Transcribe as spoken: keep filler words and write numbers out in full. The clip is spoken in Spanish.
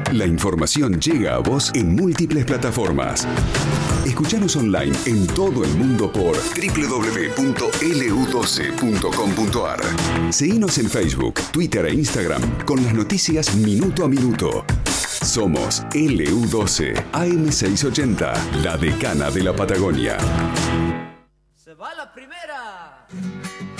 La información llega a vos en múltiples plataformas. Escuchanos online en todo el mundo por doble u doble u doble u punto ele u doce punto com punto ar. Seguinos en Facebook, Twitter e Instagram con las noticias minuto a minuto. Somos ele u doce, A M seiscientos ochenta, la decana de la Patagonia. ¡Se va la primera!